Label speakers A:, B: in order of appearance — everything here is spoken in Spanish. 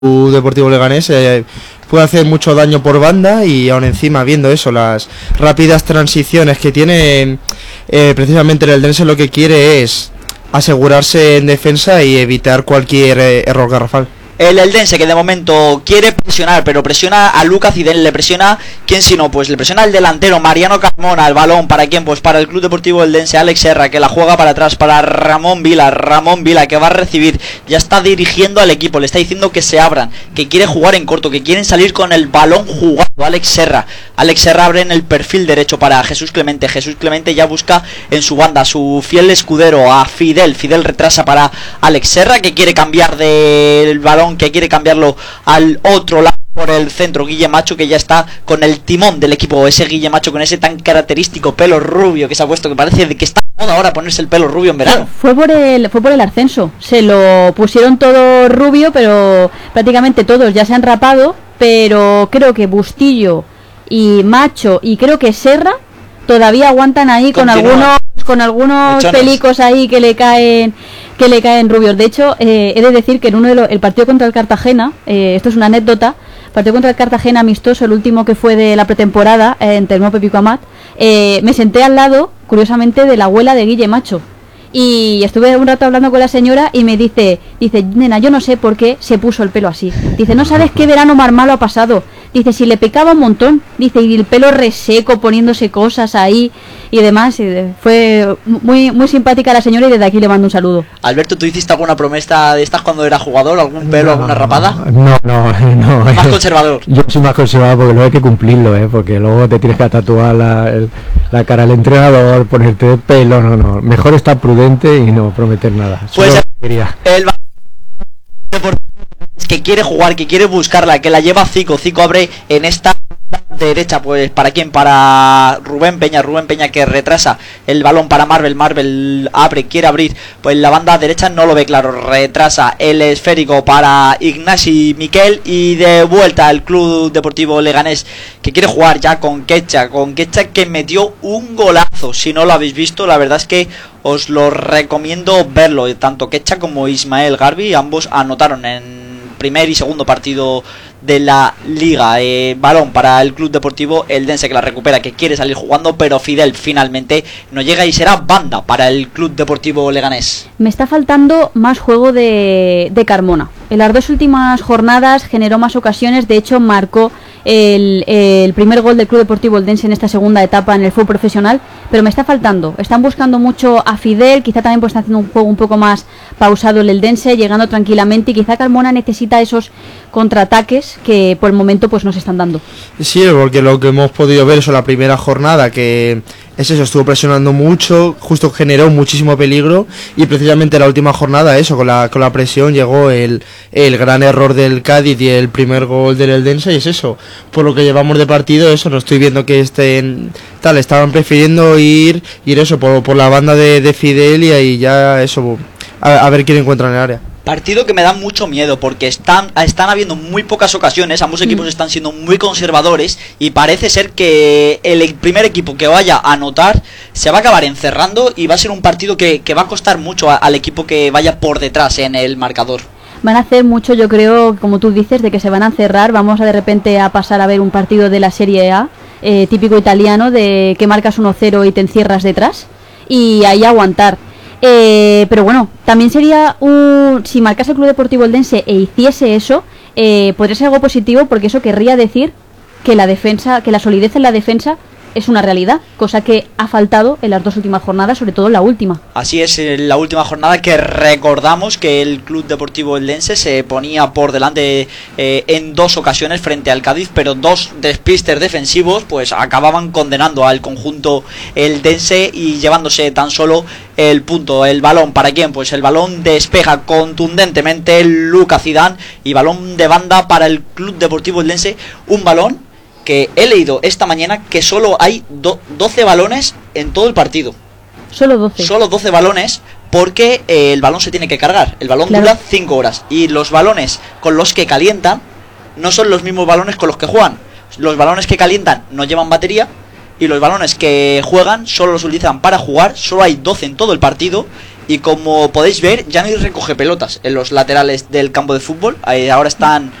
A: Deportivo Leganés puede hacer mucho daño por banda, y aún encima viendo eso, las rápidas transiciones que tiene, precisamente el Eldense lo que quiere es asegurarse en defensa y evitar cualquier error garrafal.
B: El Eldense, que de momento quiere presionar, pero presiona a Lucas Zidane, le presiona, ¿quién si no? Pues le presiona al delantero Mariano Carmona, el balón, ¿para quién? Pues para el Club Deportivo Eldense, Alex Serra, que la juega para atrás, para Ramón Vila, que va a recibir, ya está dirigiendo al equipo, le está diciendo que se abran, que quiere jugar en corto, que quieren salir con el balón jugado, Alex Serra abre en el perfil derecho para Jesús Clemente ya busca en su banda, su fiel escudero, a Fidel retrasa para Alex Serra, que quiere cambiar del balón, que quiere cambiarlo al otro lado por el centro, Guille Macho, que ya está con el timón del equipo, ese Guille Macho con ese tan característico pelo rubio que se ha puesto, que parece de que está de moda ahora ponerse el pelo rubio en verano.
C: Fue por el ascenso, se lo pusieron todo rubio, pero prácticamente todos ya se han rapado, pero creo que Bustillo y Macho y creo que Serra todavía aguantan ahí con algunos pelicos ahí que le caen rubios. De hecho, he de decir que en el partido contra el Cartagena, esto es una anécdota, partido contra el Cartagena amistoso, el último que fue de la pretemporada, en Termo Pepico Amat, me senté al lado, curiosamente, de la abuela de Guille Macho. Y estuve un rato hablando con la señora y me dice, nena, yo no sé por qué se puso el pelo así. Dice, no sabes qué verano más malo ha pasado. Dice, si le picaba un montón. Dice, y el pelo reseco, poniéndose cosas ahí y demás. Y fue muy muy simpática la señora, y desde aquí le mando un saludo.
B: Alberto, ¿tú hiciste alguna promesa de estas cuando era jugador? ¿Algún pelo, alguna rapada?
D: No.
B: Más conservador.
D: Yo soy más conservador porque luego hay que cumplirlo, porque luego te tienes que tatuar la cara al entrenador, ponerte de pelo. No. Mejor estar prudente y no prometer nada.
B: Pues el que quiere jugar, que quiere buscarla, que la lleva Zico abre en esta derecha, pues ¿para quién? Para Rubén Peña que retrasa el balón para Marvel quiere abrir, pues la banda derecha no lo ve claro, retrasa el esférico para Ignasi Miquel, y de vuelta al Club Deportivo Leganés, que quiere jugar ya con Quecha que metió un golazo. Si no lo habéis visto, la verdad es que os lo recomiendo verlo. Tanto Quecha como Ismael Garbi, ambos anotaron en primer y segundo partido de la liga. Balón para el Club Deportivo Eldense, que la recupera, que quiere salir jugando, pero Fidel finalmente no llega y será banda para el Club Deportivo Leganés.
C: Me está faltando más juego de Carmona. En las dos últimas jornadas generó más ocasiones, de hecho marcó el primer gol del Club Deportivo Eldense en esta segunda etapa en el fútbol profesional, pero me está faltando. Están buscando mucho a Fidel, quizá también pues están haciendo un juego un poco más pausado el Eldense, llegando tranquilamente, y quizá Carmona necesita esos contraataques que por el momento pues no se están dando. Sí,
A: porque lo que hemos podido ver es la primera jornada, que estuvo presionando mucho, justo generó muchísimo peligro, y precisamente la última jornada con la presión llegó el gran error del Cádiz y el primer gol del Eldense, y es eso, por lo que llevamos de partido, no estoy viendo que estaban prefiriendo ir eso por la banda de Fidel, y ahí ya a ver quién encuentra en el área.
B: Partido que me da mucho miedo porque están habiendo muy pocas ocasiones, ambos equipos están siendo muy conservadores, y parece ser que el primer equipo que vaya a anotar se va a acabar encerrando, y va a ser un partido que va a costar mucho al equipo que vaya por detrás en el marcador.
C: Van a hacer mucho, yo creo, como tú dices, de que se van a encerrar. Vamos de repente a pasar a ver un partido de la Serie A, típico italiano, de que marcas 1-0 y te encierras detrás, y ahí aguantar. Pero bueno, también sería si marcase el Club Deportivo Eldense e hiciese eso, podría ser algo positivo, porque eso querría decir que la solidez en la defensa es una realidad, cosa que ha faltado en las dos últimas jornadas, sobre todo en la última.
B: Así es, en la última jornada, que recordamos que el Club Deportivo Eldense se ponía por delante en dos ocasiones frente al Cádiz, pero dos despistes defensivos pues acababan condenando al conjunto eldense y llevándose tan solo el punto. El balón, ¿para quién? Pues el balón despeja contundentemente Lucas Zidane, y balón de banda para el Club Deportivo Eldense, un balón que he leído esta mañana que solo hay 12 balones en todo el partido.
C: Solo 12.
B: Solo 12 balones, porque el balón se tiene que cargar. El balón dura 5 horas. Y los balones con los que calientan no son los mismos balones con los que juegan. Los balones que calientan no llevan batería, y los balones que juegan solo los utilizan para jugar. Solo hay 12 en todo el partido, Y como podéis ver, ya no hay recoge pelotas en los laterales del campo de fútbol. Ahora están